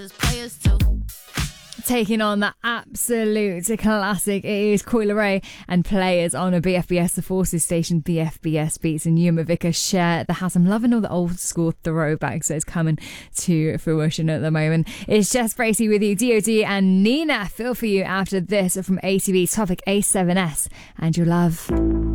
as players too. Taking on the absolute classic, it is Coi Leray and Players on a BFBS, the Forces station. BFBS Beats and Ewan McVicker share the house. I'm loving all the old school throwbacks that's coming to fruition at the moment. It's Jess Bracey with you, DOD and Nina. Feel for you after this from ATV Topic A7S and Your Love.